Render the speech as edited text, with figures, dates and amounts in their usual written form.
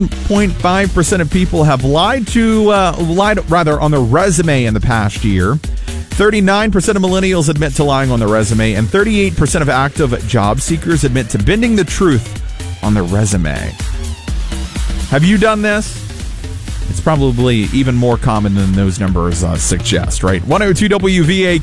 0.5% of people have lied on their resume in the past year. 39% of millennials admit to lying on their resume, and 38% of active job seekers admit to bending the truth on their resume. Have you done this? It's probably even more common than those numbers suggest, right? 102 WVA